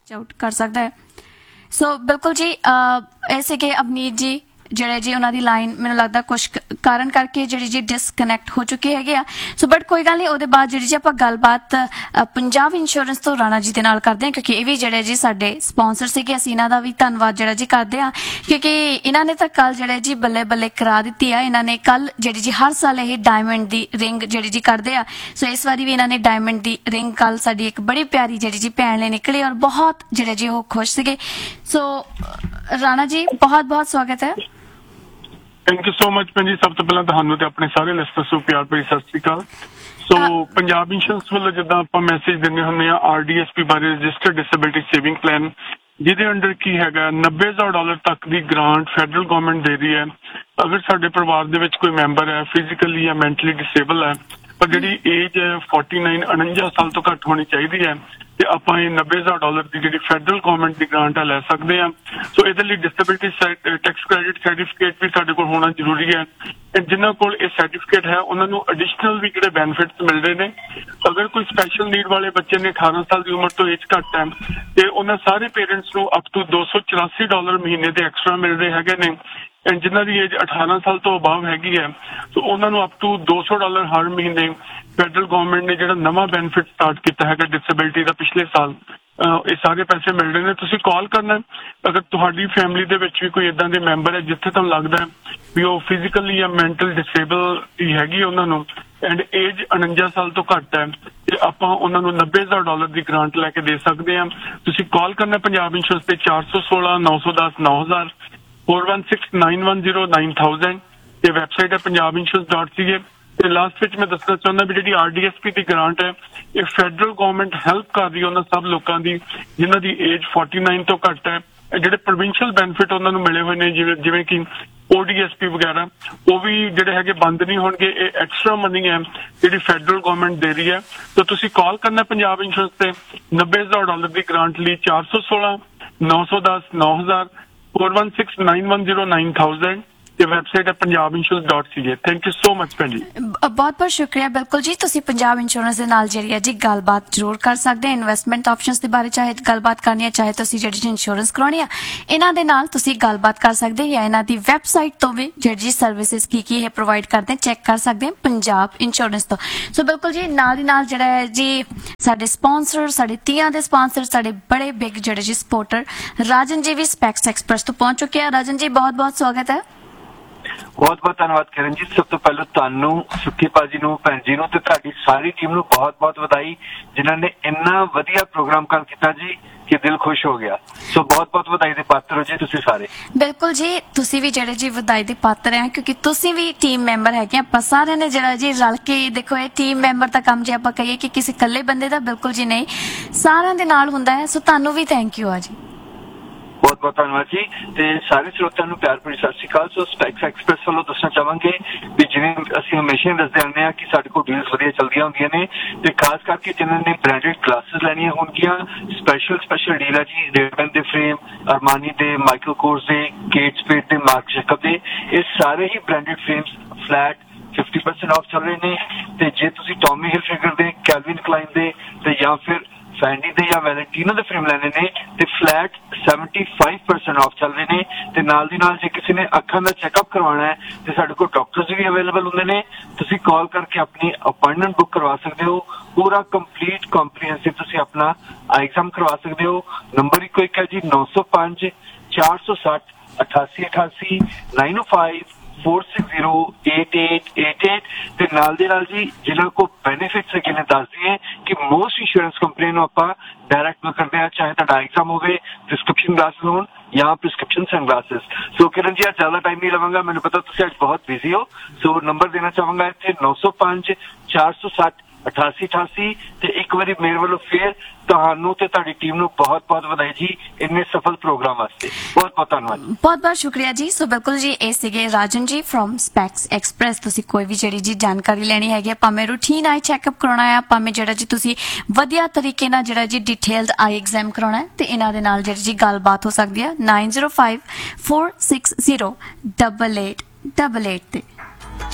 Out कर सकता है। सो बिल्कुल जी ऐसे कि अवनीत जी ਜਿਹੜੇ ਜੀ ਉਹਨਾਂ ਦੀ ਲਾਈਨ ਮੈਨੂੰ ਲੱਗਦਾ ਕੁਝ ਕਾਰਨ ਕਰਕੇ ਜਿਹੜੀ ਜੀ ਡਿਸਕਨੈਕਟ ਹੋ ਚੁੱਕੇ ਹੈਗੇ ਆ। ਸੋ ਬਟ ਕੋਈ ਗੱਲ ਨਹੀਂ, ਉਹਦੇ ਬਾਅਦ ਜਿਹੜੀ ਜੀ ਆਪਾਂ ਗੱਲਬਾਤ ਪੰਜਾਬ ਇੰਸ਼ੋਰੈਂਸ ਤੋਂ ਰਾਣਾ ਜੀ ਦੇ ਨਾਲ ਕਰਦੇ ਹਾਂ, ਕਿਉਂਕਿ ਇਹ ਵੀ ਜਿਹੜੇ ਜੀ ਸਾਡੇ ਸਪਾਂਸਰ ਸੀਗੇ। ਅਸੀਂ ਇਹਨਾਂ ਦਾ ਵੀ ਧੰਨਵਾਦ ਜਿਹੜਾ ਜੀ ਕਰਦੇ ਹਾਂ, ਕਿਉਂਕਿ ਇਹਨਾਂ ਨੇ ਤਾਂ ਕੱਲ ਜਿਹੜੇ ਜੀ ਬੱਲੇ ਬੱਲੇ ਕਰਾ ਦਿੱਤੀ ਆ। ਇਹਨਾਂ ਨੇ ਕੱਲ ਜਿਹੜੀ ਜੀ ਹਰ ਸਾਲ ਇਹ ਡਾਇਮੰਡ ਦੀ ਰਿੰਗ ਜਿਹੜੀ ਜੀ ਕਰਦੇ ਆ, ਸੋ ਇਸ ਵਾਰੀ ਵੀ ਇਹਨਾਂ ਨੇ ਡਾਇਮੰਡ ਦੀ ਰਿੰਗ ਕੱਲ ਸਾਡੀ ਇੱਕ ਬੜੀ ਪਿਆਰੀ ਜਿਹੜੀ ਜੀ ਭੈਣ ਲਈ ਨਿਕਲੀ ਔਰ ਬਹੁਤ ਜਿਹੜੇ ਜੀ ਉਹ ਖੁਸ਼ ਸੀਗੇ। ਸੋ ਰਾਣਾ ਜੀ ਬਹੁਤ ਬਹੁਤ ਸਵਾਗਤ ਹੈ। ਥੈਂਕ ਯੂ ਸੋ ਮਚ ਭੈਣ ਜੀ। ਸਭ ਤੋਂ ਪਹਿਲਾਂ ਤੁਹਾਨੂੰ ਤੇ ਆਪਣੇ ਸਾਰੇ ਲਿਸਨਰਸ ਨੂੰ ਪਿਆਰ ਭਰੀ ਸਤਿ ਸ਼੍ਰੀ ਅਕਾਲ। ਸੋ ਪੰਜਾਬ ਇੰਸ਼ੋਰੈਂਸ ਵੱਲੋਂ ਜਿੱਦਾਂ ਆਪਾਂ ਮੈਸੇਜ ਦਿੰਦੇ ਹੁੰਦੇ ਆ RDSP ਬਾਰੇ, ਰਜਿਸਟਰਡ ਡਿਸੇਬਿਲਿਟੀ ਸੇਵਿੰਗ ਪਲਾਨ, ਜਿਹਦੇ ਅੰਡਰ ਕੀ ਹੈਗਾ $90,000 ਤੱਕ ਦੀ ਗ੍ਰਾਂਟ ਫੈਡਰਲ ਗਵਰਨਮੈਂਟ ਦੇ ਰਹੀ ਹੈ। ਅਗਰ ਸਾਡੇ ਪਰਿਵਾਰ ਦੇ ਵਿੱਚ ਕੋਈ ਮੈਂਬਰ ਹੈ ਫਿਜ਼ੀਕਲੀ ਜਾਂ ਮੈਂਟਲੀ ਡਿਸੇਬਲ ਹੈ, ਪਰ ਜਿਹੜੀ ਏਜ ਹੈ 49 ਸਾਲ ਤੋਂ ਘੱਟ ਹੋਣੀ ਚਾਹੀਦੀ ਹੈ, ਤੇ ਆਪਾਂ ਇਹ $90,000 ਦੀ ਜਿਹੜੀ ਫੈਡਰਲ ਗਵਰਨਮੈਂਟ ਦੀ ਗ੍ਰਾਂਟ ਆ ਲੈ ਸਕਦੇ ਆ। ਸੋ ਇਹਦੇ ਲਈ ਡਿਸੇਬਿਲਿਟੀ ਟੈਕਸ ਕ੍ਰੈਡਿਟ ਸਰਟੀਫਿਕੇਟ ਵੀ ਸਾਡੇ ਕੋਲ ਹੋਣਾ ਜ਼ਰੂਰੀ ਹੈ। ਜਿਨ੍ਹਾਂ ਕੋਲ ਇਹ ਸਰਟੀਫਿਕੇਟ ਹੈ ਉਹਨਾਂ ਨੂੰ ਐਡੀਸ਼ਨਲ ਵੀ ਜਿਹੜੇ ਬੈਨੀਫਿਟਸ ਮਿਲ ਰਹੇ ਨੇ। ਅਗਰ ਕੋਈ ਸਪੈਸ਼ਲ ਨੀਡ ਵਾਲੇ ਬੱਚੇ ਨੇ 18 ਸਾਲ ਦੀ ਉਮਰ ਤੋਂ ਏਜ ਘੱਟ ਹੈ, ਤੇ ਉਹਨਾਂ ਸਾਰੇ ਪੇਰੈਂਟਸ ਨੂੰ ਅਪ ਟੂ $284 ਮਹੀਨੇ ਦੇ ਐਕਸਟਰਾ ਮਿਲ ਰਹੇ ਹੈਗੇ ਨੇ। ਐਂਡ ਜਿਨ੍ਹਾਂ ਦੀ ਏਜ 18 ਸਾਲ ਤੋਂ ਅਬਾਵ ਹੈਗੀ ਹੈ, ਸੋ ਉਹਨਾਂ ਨੂੰ ਅਪ ਟੂ $200 ਹਰ ਮਹੀਨੇ ਫੈਡਰਲ ਗਵਰਨਮੈਂਟ ਨੇ ਜਿਹੜਾ ਨਵਾਂ ਬੈਨੀਫਿਟ ਸਟਾਰਟ ਕੀਤਾ ਹੈਗਾ ਡਿਸੇਬਿਲਿਟੀ ਦਾ ਪਿਛਲੇ ਸਾਲ, ਇਹ ਸਾਰੇ ਪੈਸੇ ਮਿਲ ਰਹੇ ਨੇ। ਤੁਸੀਂ ਕਾਲ ਕਰਨਾ ਅਗਰ ਤੁਹਾਡੀ ਫੈਮਿਲੀ ਦੇ ਵਿੱਚ ਵੀ ਕੋਈ ਇਦਾਂ ਦੇ ਮੈਂਬਰ ਹੈ ਜਿੱਥੇ ਤੁਹਾਨੂੰ ਲੱਗਦਾ ਹੈ ਵੀ ਉਹ ਫਿਜ਼ੀਕਲੀ ਜਾਂ ਮੈਂਟਲ ਡਿਸੇਬਲ ਹੈਗੀ ਉਹਨਾਂ ਨੂੰ, ਐਂਡ ਏਜ 49 ਸਾਲ ਤੋਂ ਘੱਟ ਹੈ, ਤੇ ਆਪਾਂ ਉਹਨਾਂ ਨੂੰ $90,000 ਦੀ ਗ੍ਰਾਂਟ ਲੈ ਕੇ ਦੇ ਸਕਦੇ ਹਾਂ। ਤੁਸੀਂ ਕਾਲ ਕਰਨਾ ਪੰਜਾਬ ਇੰਸ਼ੋਰੈਂਸ ਤੇ 416 910 9000 4169109000 ਤੇ ਵੈਬਸਾਈਟ ਹੈ punjabinsurance.ca। ਤੇ ਲਾਸਟ ਵਿੱਚ ਮੈਂ ਦੱਸਣਾ ਚਾਹੁੰਦਾ ਵੀ ਜਿਹੜੀ RDSP ਦੀ ਗ੍ਰਾਂਟ ਹੈ ਇਹ ਫੈਡਰਲ ਗਵਰਨਮੈਂਟ ਹੈਲਪ ਕਰ ਰਹੀ ਹੈ ਉਹਨਾਂ ਸਭ ਲੋਕਾਂ ਦੀ ਜਿਨ੍ਹਾਂ ਦੀ ਏਜ 49 ਤੋਂ ਘੱਟ ਹੈ। ਜਿਹੜੇ ਪ੍ਰੋਵਿੰਸ਼ੀਅਲ ਬੈਨੀਫਿਟ ਉਹਨਾਂ ਨੂੰ ਮਿਲੇ ਹੋਏ ਨੇ ਜਿਵੇਂ ਕਿ ODSP ਵਗੈਰਾ, ਉਹ ਵੀ ਜਿਹੜੇ ਹੈਗੇ ਬੰਦ ਨਹੀਂ ਹੋਣਗੇ। ਇਹ ਐਕਸਟਰਾ ਮਨੀ ਹੈ ਜਿਹੜੀ ਫੈਡਰਲ ਗਵਰਨਮੈਂਟ ਦੇ ਰਹੀ ਹੈ। ਤਾਂ ਤੁਸੀਂ ਕਾਲ ਕਰਨਾ ਪੰਜਾਬ ਇੰਸ਼ੋਰੈਂਸ ਤੇ $90,000 ਦੀ ਗ੍ਰਾਂਟ ਲਈ 416 910 9000 4169109000 ਤੇ ਵੈਬਸਾਈਟ ਹੈ punjabinsurance.ca। Thank you so much ਭੈਣ ਜੀ। ਬਹੁਤ ਬਹੁਤ ਸ਼ੁਕਰੀਆ। ਬਿਲਕੁਲ ਜੀ, ਤੁਸੀਂ ਪੰਜਾਬ ਇੰਸ਼ੋਰੈਂਸ ਦੇ ਨਾਲ ਜਿਹੜੀ ਹੈ ਜੀ ਗੱਲਬਾਤ ਜ਼ਰੂਰ ਕਰ ਸਕਦੇ ਹੋ। ਇਨਵੈਸਟਮੈਂਟ ਆਪਸ਼ਨਸ ਦੇ ਬਾਰੇ ਚਾਹੇ ਗੱਲਬਾਤ ਕਰਨੀ ਹੈ, ਚਾਹੇ ਤੁਸੀਂ ਜਿਹੜੀ ਜੀ ਇੰਸ਼ੋਰੈਂਸ ਕਰਾਉਣੀ ਆ, ਇਹਨਾਂ ਦੇ ਨਾਲ ਤੁਸੀਂ ਗੱਲਬਾਤ ਕਰ ਸਕਦੇ ਹੋ, ਜਾਂ ਇਹਨਾਂ ਦੀ ਵੈਬਸਾਈਟ ਤੋਂ ਵੀ ਜਿਹੜੀ ਜੀ ਸਰਵਿਸਿਜ਼ ਕੀ ਇਹ ਪ੍ਰੋਵਾਈਡ ਕਰਦੇ ਚੈੱਕ ਕਰ ਸਕਦੇ ਹੋ ਪੰਜਾਬ ਇੰਸ਼ੋਰੈਂਸ ਤੋਂ। ਸੋ ਬਿਲਕੁਲ ਜੀ, ਨਾਲ ਦੀ ਨਾਲ ਜਿਹੜਾ ਹੈ ਜੀ ਸਾਡੇ ਸਪਾਂਸਰ, ਸਾਡੇ ਤੀਆਂ ਦੇ ਸਪਾਂਸਰ, ਸਾਡੇ ਬੜੇ ਬਿਗ ਜਿਹੜੇ ਜੀ ਸਪੋਰਟਰ ਰਾਜਨ ਜੀ ਵੀ ਸਪੈਕਸ ਐਕਸਪ੍ਰੈਸ ਤੋਂ ਪਹੁੰਚ ਚੁੱਕੇ ਆ। ਰਾਜਨ ਜੀ ਬਹੁਤ ਬਹੁਤ ਸਵਾਗਤ ਹੈ। ਬਹੁਤ ਬਹੁਤ ਧੰਨਵਾਦ ਕਰਨ ਜੀ। ਸਭ ਤੋਂ ਪਹਿਲਾਂ ਤੁਹਾਨੂੰ, ਸੁੱਖੀ ਭਾਜੀ ਨੂੰ, ਭੈਣ ਜੀ ਨੂੰ ਤੇ ਤੁਹਾਡੀ ਸਾਰੀ ਟੀਮ ਨੂੰ ਬਹੁਤ ਬਹੁਤ ਵਧਾਈ ਜਿਨ੍ਹਾਂ ਨੇ ਇੰਨਾ ਵਧੀਆ ਪ੍ਰੋਗਰਾਮ ਕਰ ਕੀਤਾ ਜੀ ਕਿ ਦਿਲ ਖੁਸ਼ ਹੋ ਗਿਆ। ਸੋ ਬਹੁਤ ਬਹੁਤ ਵਧਾਈ ਦੇ ਪਾਤਰ ਹੋ ਜੀ ਤੁਸੀਂ ਸਾਰੇ। ਬਿਲਕੁਲ ਜੀ, ਤੁਸੀਂ ਵੀ ਜਿਹੜੇ ਜੀ ਵਧਾਈ ਦੇ ਪਾਤਰ ਹੈ, ਕਿਉਂਕਿ ਤੁਸੀਂ ਵੀ ਟੀਮ ਮੈਂਬਰ ਹੈਗੇ। ਆਪਾਂ ਸਾਰਿਆਂ ਨੇ ਜਿਹੜਾ ਜੀ ਰਲ ਕੇ, ਦੇਖੋ ਇਹ ਟੀਮ ਮੈਂਬਰ ਦਾ ਕੰਮ ਜੇ ਆਪਾਂ ਕਹੀਏ ਕਿ ਕਿਸੇ ਇਕੱਲੇ ਬੰਦੇ ਦਾ, ਬਿਲਕੁਲ ਜੀ ਨਹੀਂ, ਸਾਰਿਆਂ ਦੇ ਨਾਲ ਹੁੰਦਾ ਹੈ। ਸੋ ਤੁਹਾਨੂੰ ਵੀ ਥੈਂਕ ਯੂ ਆ ਜੀ। ਬਹੁਤ ਬਹੁਤ ਧੰਨਵਾਦ ਜੀ। ਤੇ ਸਾਰੇ ਸਰੋਤਿਆਂ ਨੂੰ ਪਿਆਰ ਭਰੀ ਸਤਿ ਸ਼੍ਰੀ ਅਕਾਲ। ਸੋ ਸਪੈਕਸ ਐਕਸਪ੍ਰੈਸ ਵੱਲੋਂ ਦੱਸਣਾ ਚਾਹਾਂਗੇ ਵੀ ਜਿਵੇਂ ਅਸੀਂ ਹਮੇਸ਼ਾ ਹੀ ਦੱਸਦੇ ਆਉਂਦੇ ਹਾਂ ਕਿ ਸਾਡੇ ਕੋਲ ਡੀਲਸ ਵਧੀਆ ਚੱਲਦੀਆਂ ਹੁੰਦੀਆਂ ਨੇ, ਤੇ ਖਾਸ ਕਰਕੇ ਜਿਨ੍ਹਾਂ ਨੇ ਬ੍ਰਾਂਡਡ ਗਲਾਸਿਸ ਲੈਣੀਆਂ ਹੋਣਗੀਆਂ, ਸਪੈਸ਼ਲ ਡੀਲ ਹੈ ਜੀ ਰੇਬਨ ਦੇ ਫਰੇਮ, ਅਰਮਾਨੀ ਦੇ, ਮਾਈਕਲ ਕੋਰਸ ਦੇ, ਕੇਟ ਸਪੇਡ ਦੇ, ਮਾਰਕ ਜੈਕਬ ਦੇ, ਇਹ ਸਾਰੇ ਹੀ ਬ੍ਰਾਂਡਡ ਫਰੇਮਸ ਫਲੈਟ 50% ਆਫ ਚੱਲ ਰਹੇ ਨੇ। ਤੇ ਜੇ ਤੁਸੀਂ ਟੌਮੀ ਹਿਲਫਿਗਰ ਦੇ, ਕੈਲਵਿਨ ਕਲਾਈਨ ਦੇ ਤੇ ਜਾਂ ਫਿਰ ਫੈਂਡੀ ਦੇ ਜਾਂ ਵੈਲੈਂਟੀਨੋ ਦੇ ਫਰੇਮ ਲੈਣੇ ਨੇ ਤੇ ਫਲੈਟ 75% ਆਫ ਚੱਲ ਰਹੇ ਨੇ। ਤੇ ਨਾਲ ਦੀ ਨਾਲ ਜੇ ਕਿਸੇ ਨੇ ਅੱਖਾਂ ਦਾ ਚੈੱਕਅਪ ਕਰਵਾਉਣਾ ਹੈ ਤੇ ਸਾਡੇ ਕੋਲ ਡਾਕਟਰਸ ਵੀ ਅਵੇਲੇਬਲ ਹੁੰਦੇ ਨੇ। ਤੁਸੀਂ ਕਾਲ ਕਰਕੇ ਆਪਣੀ ਅਪਾਇੰਟਮੈਂਟ ਬੁੱਕ ਕਰਵਾ ਸਕਦੇ ਹੋ। ਪੂਰਾ ਕੰਪਲੀਟ ਕੰਪਰੀਹੈਂਸਿਵ ਤੁਸੀਂ ਆਪਣਾ ਆਈ ਐਗਜ਼ਾਮ ਕਰਵਾ ਸਕਦੇ ਹੋ। ਨੰਬਰ ਇੱਕੋ ਇੱਕ ਹੈ ਜੀ 905 460 8888 905 4608888 ਤੇ ਨਾਲ ਦੇ ਨਾਲ ਜੀ ਜਿਨ੍ਹਾਂ ਕੋ ਬੈਨੀਫਿਟਸ ਹੈਗੇ ਨੇ ਦੱਸ ਦਈਏ ਕਿ ਮੋਸਟ ਇੰਸ਼ੋਰੈਂਸ ਕੰਪਨੀ ਨੂੰ ਆਪਾਂ ਡਾਇਰੈਕਟ ਕਰਦੇ ਹਾਂ, ਚਾਹੇ ਤੁਹਾਡਾ ਐਗਜ਼ਾਮ ਹੋਵੇ, ਪ੍ਰਿਸਕ੍ਰਿਪਸ਼ਨ ਗਲਾਸਿਸ ਹੋਣ ਜਾਂ ਪ੍ਰਿਸਕ੍ਰਿਪਸ਼ਨ ਸਨਗਲਾਸਿਸ। ਸੋ ਕਿਰਨ ਜੀ ਅੱਜ ਜ਼ਿਆਦਾ ਟਾਈਮ ਨਹੀਂ ਲਵਾਂਗਾ, ਮੈਨੂੰ ਪਤਾ ਤੁਸੀਂ ਅੱਜ ਬਹੁਤ ਬਿਜ਼ੀ ਹੋ। ਸੋ ਨੰਬਰ ਦੇਣਾ ਚਾਹਾਂਗਾ ਇੱਥੇ 905 460 8888 ਤੇ ਇੱਕ ਵਾਰੀ ਮੇਰੇ ਵੱਲੋਂ ਫੇਰ ਤੁਹਾਨੂੰ ਤੇ ਤੁਹਾਡੀ ਟੀਮ ਨੂੰ ਬਹੁਤ ਬਹੁਤ ਵਧਾਈ ਜੀ ਇੰਨੇ ਸਫਲ ਪ੍ਰੋਗਰਾਮ ਵਾਸਤੇ। ਬਹੁਤ ਬਹੁਤ ਧੰਨਵਾਦ। ਬਹੁਤ ਬਹੁਤ ਸ਼ੁਕਰੀਆ ਜੀ। ਸੋ ਬਿਲਕੁਲ ਜੀ, ਇਹ ਸੀਗੇ ਰਾਜਨ ਜੀ ਫਰੋਮ ਸਪੈਕਸ ਐਕਸਪ੍ਰੈਸ। ਤੁਸੀਂ ਕੋਈ ਵੀ ਜਿਹੜੀ ਜੀ ਜਾਣਕਾਰੀ ਲੈਣੀ ਹੈਗੀ, ਭਾਵੇਂ ਰੂਟੀਨ ਆਈ ਚੈੱਕਅਪ ਕਰਾਉਣਾ ਹੈ, ਭਾਵੇਂ ਜਿਹੜਾ ਜੀ ਤੁਸੀਂ ਵਧੀਆ ਤਰੀਕੇ ਨਾਲ ਜਿਹੜਾ ਜੀ ਡਿਟੇਲਡ ਆਈ ਐਗਜ਼ਾਮ ਕਰਾਉਣਾ ਹੈ, ਤੇ ਇਹਨਾਂ ਦੇ ਨਾਲ ਜਿਹੜੀ ਜੀ ਗੱਲਬਾਤ ਹੋ ਸਕਦੀ ਹੈ 9054608888 ਤੇ।